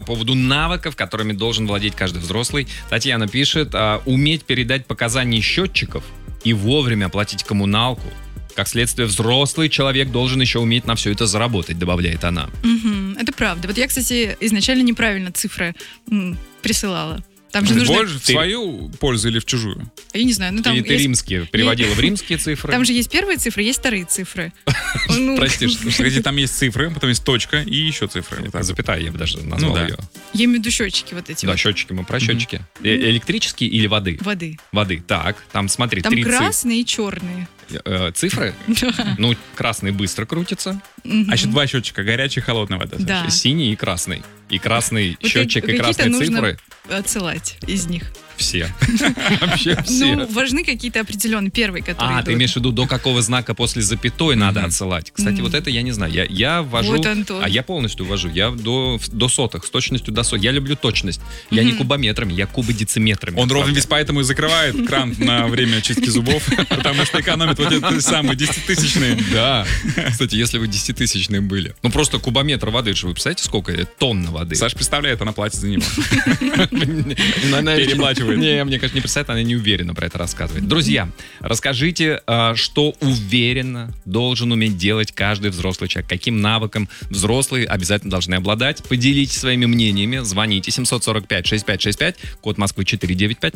поводу навыков, которыми должен владеть каждый взрослый. Татьяна пишет, уметь передать показания счетчиков и вовремя оплатить коммуналку. Как следствие, взрослый человек должен еще уметь на все это заработать, добавляет она. Это правда. Вот я, кстати, изначально неправильно цифры присылала. Там же нужно... Больше в свою пользу или в чужую? Я не знаю. Или ты римские переводила в римские цифры? Там же есть первые цифры, есть вторые цифры. Прости, Погоди, там есть цифры, потом есть точка и еще цифры. запятая, я бы даже назвал ее. Я имею в виду счетчики вот эти. Да, счетчики, мы про счетчики. Электрические или воды? Воды. Воды, так. Там, смотри, там 3 красные и черные. Цифры? Ну, красный быстро крутится. А еще 2 счетчика, горячая и холодная вода. Да. Синий и красный. И красный счетчик, и красные цифры. Отсылать из них. Все. Вообще все. Ну, важны какие-то определенные первые, которые ты имеешь в виду, до какого знака после запятой надо отсылать? Кстати, вот это я не знаю. Я ввожу... Вот, Антон. Я полностью ввожу. Я до сотых, с точностью до сотых. Я люблю точность. Я не кубометрами, я кубодециметрами. Он ровно весь поэтому и закрывает кран на время чистки зубов, потому что экономит вот эти самые 10-тысячные. Да. Кстати, если вы 10-тысячные были. Ну, просто кубометр воды, вы представляете, сколько это? Тонна воды. Саша представляет, она платит за него. Переплачивает. Не, мне кажется, не представляет, она не уверена про это рассказывает. Друзья, расскажите, что уверенно должен уметь делать каждый взрослый человек. Каким навыком взрослые обязательно должны обладать. Поделитесь своими мнениями. Звоните 745-6565, код Москвы 495.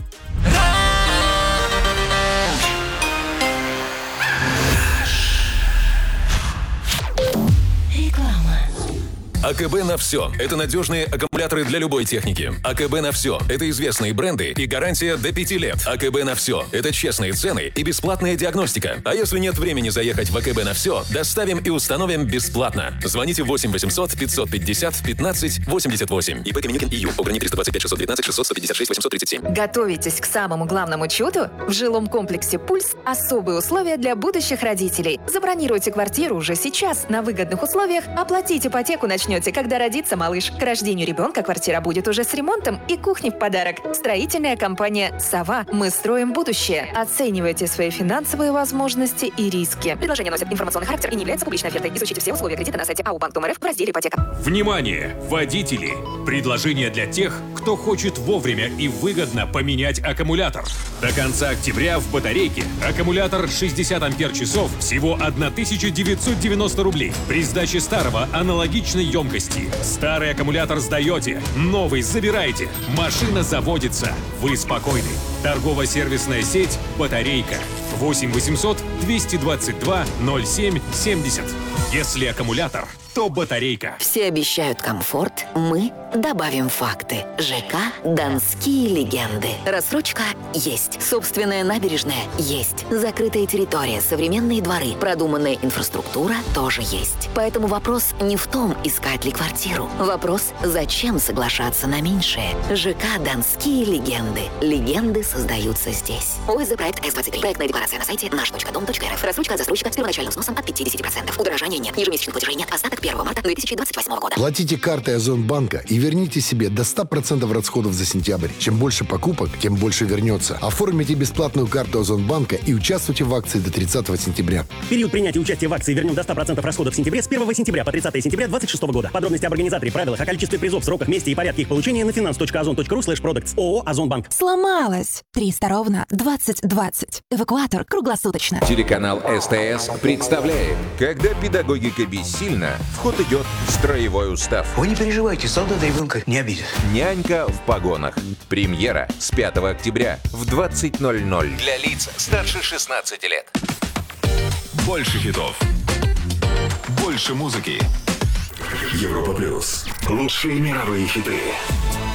АКБ на все. Это надежные аккумуляторы для любой техники. АКБ на все. Это известные бренды и гарантия до 5 лет. АКБ на все. Это честные цены и бесплатная диагностика. А если нет времени заехать в АКБ на все, доставим и установим бесплатно. Звоните 8 800 550 15 88. ИП Каменюкин ИЮ. ОГРНИ 325 619 600 156 837. Готовитесь к самому главному чуду? В жилом комплексе «Пульс» особые условия для будущих родителей. Забронируйте квартиру уже сейчас на выгодных условиях, оплатить ипотеку начнете, когда родится малыш. К рождению ребенка квартира будет уже с ремонтом и кухней в подарок. Строительная компания «Сова». Мы строим будущее. Оценивайте свои финансовые возможности и риски. Предложение носит информационный характер и не является публичной офертой. Изучите все условия кредита на сайте АО Банк РФ в разделе «Ипотека». Внимание, водители! Предложение для тех, кто хочет вовремя и выгодно поменять аккумулятор. До конца октября в батарейке аккумулятор 60 ампер-часов всего 1990 рублей. При сдаче старого аналогичной емкости. Старый аккумулятор сдаете, новый забираете. Машина заводится. Вы спокойны. Торгово-сервисная сеть «Батарейка». 8 800 222 07 70. Если аккумулятор, то батарейка. Все обещают комфорт, мы добавим факты. ЖК «Донские легенды». Рассрочка есть. Собственная набережная есть. Закрытая территория, современные дворы, продуманная инфраструктура тоже есть. Поэтому вопрос не в том, искать ли квартиру. Вопрос, зачем соглашаться на меньшее. ЖК «Донские легенды». Легенды создаются здесь. ОСЗ проект С-23. Проектная декларация на сайте наш.дом.рф. Рассрочка от застройщика с первоначальным сносом от 50%. Удорожания нет. Ежемесячных платежей нет. Остаток 1 марта 2028 года. Платите картой Озонбанка и верните себе до 100% расходов за сентябрь. Чем больше покупок, тем больше вернется. Оформите бесплатную карту Озонбанка и участвуйте в акции до 30 сентября. Период принятия участия в акции вернем до 100% расходов в сентябре с 1 сентября по 30 сентября 2026 года. Подробности об организаторе, правилах, о количестве призов, сроках, месте и порядке их получения на finance.ozon.ru/products. ООО «Озонбанк». Сломалась. 300 ровно 2020. Эвакуатор круглосуточно. Телеканал СТС представляет, когда педагогика бессильна, в ход идет строевой устав. Вы не переживайте, солдат ребенка не обидит. Нянька в погонах. Премьера с 5 октября в 20:00. Для лиц старше 16 лет. Больше хитов. Больше музыки. Европа плюс. Лучшие мировые хиты.